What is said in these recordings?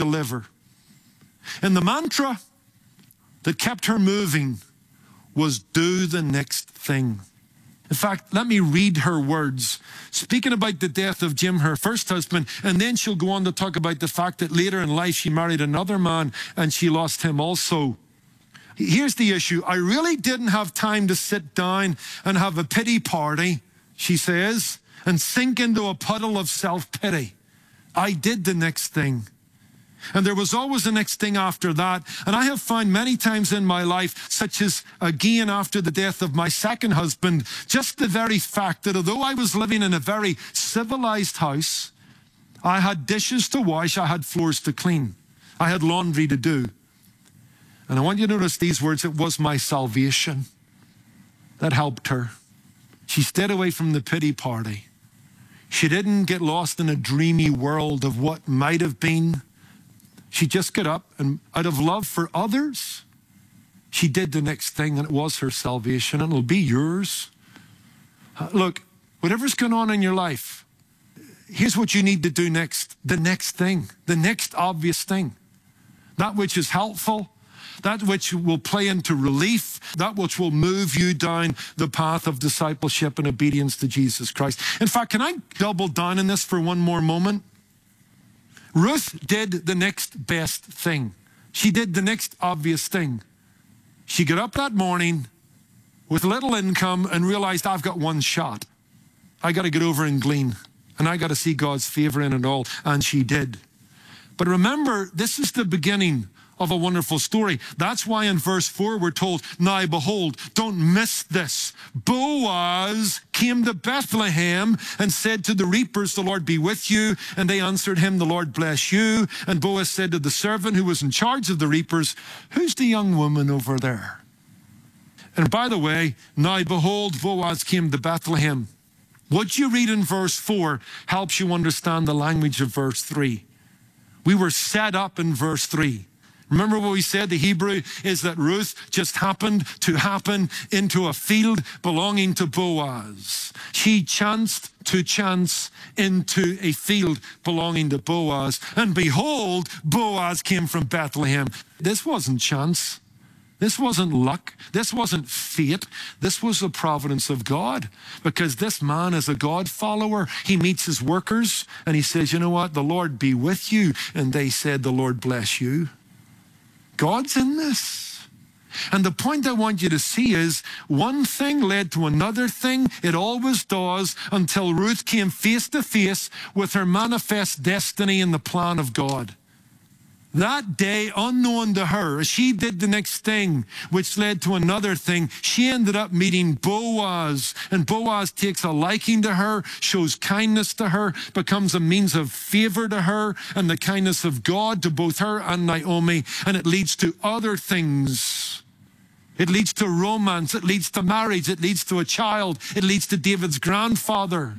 deliver. And the mantra that kept her moving was do the next thing. In fact, let me read her words. Speaking about the death of Jim, her first husband, and then she'll go on to talk about the fact that later in life she married another man and she lost him also. Here's the issue. I really didn't have time to sit down and have a pity party, she says, and sink into a puddle of self-pity. I did the next thing. And there was always the next thing after that. And I have found many times in my life, such as again after the death of my second husband, just the very fact that although I was living in a very civilized house, I had dishes to wash, I had floors to clean, I had laundry to do. And I want you to notice these words. It was my salvation that helped her. She stayed away from the pity party. She didn't get lost in a dreamy world of what might have been. She just got up and out of love for others, she did the next thing, and it was her salvation, and it'll be yours. Look, whatever's going on in your life, here's what you need to do next. The next thing, the next obvious thing. That which is helpful, that which will play into relief, that which will move you down the path of discipleship and obedience to Jesus Christ. In fact, can I double down on this for one more moment? Ruth did the next best thing. She did the next obvious thing. She got up that morning with little income and realized, I've got one shot. I got to get over and glean, and I got to see God's favor in it all, and she did. But remember, this is the beginning of a wonderful story. That's why in verse 4 we're told, now behold, don't miss this. Boaz came to Bethlehem and said to the reapers, the Lord be with you. And they answered him, the Lord bless you. And Boaz said to the servant who was in charge of the reapers, who's the young woman over there? And by the way, now behold, Boaz came to Bethlehem. What you read in verse 4 helps you understand the language of verse 3. We were set up in verse 3. Remember what we said? The Hebrew is that Ruth just happened to happen into a field belonging to Boaz. She chanced to chance into a field belonging to Boaz. And behold, Boaz came from Bethlehem. This wasn't chance. This wasn't luck. This wasn't fate. This was the providence of God, because this man is a God follower. He meets his workers and he says, you know what? The Lord be with you. And they said, the Lord bless you. God's in this. And the point I want you to see is one thing led to another thing. It always does, until Ruth came face to face with her manifest destiny in the plan of God. That day, unknown to her, as she did the next thing, which led to another thing, she ended up meeting Boaz. And Boaz takes a liking to her, shows kindness to her, becomes a means of favor to her, and the kindness of God to both her and Naomi. And it leads to other things. It leads to romance. It leads to marriage. It leads to a child. It leads to David's grandfather.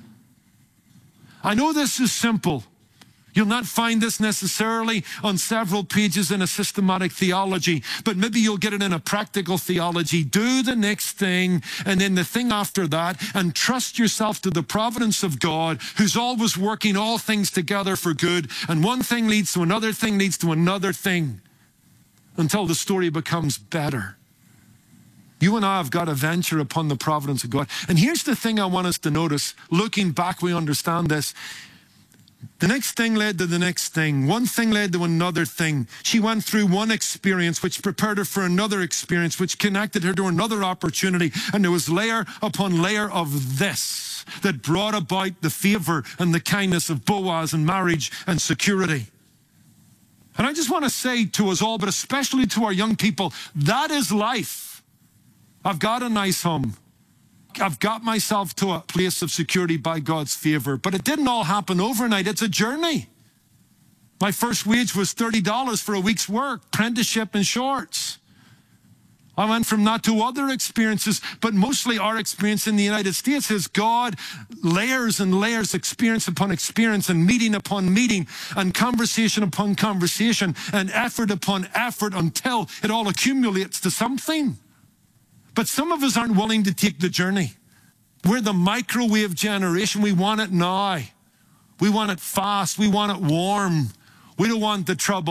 I know this is simple. You'll not find this necessarily on several pages in a systematic theology, but maybe you'll get it in a practical theology. Do the next thing, and then the thing after that, and trust yourself to the providence of God, who's always working all things together for good. And one thing leads to another thing, leads to another thing, until the story becomes better. You and I have got to venture upon the providence of God. And here's the thing I want us to notice. Looking back, we understand this. The next thing led to the next thing. One thing led to another thing. She went through one experience which prepared her for another experience, which connected her to another opportunity. And there was layer upon layer of this that brought about the favor and the kindness of Boaz and marriage and security. And I just want to say to us all, but especially to our young people, that is life. I've got a nice home. I've got myself to a place of security by God's favor, but it didn't all happen overnight. It's a journey. My first wage was $30 for a week's work, apprenticeship in shorts. I went from that to other experiences, but mostly our experience in the United States is God layers and layers, experience upon experience, and meeting upon meeting, and conversation upon conversation, and effort upon effort, until it all accumulates to something. But some of us aren't willing to take the journey. We're the microwave generation. We want it now. We want it fast. We want it warm. We don't want the trouble.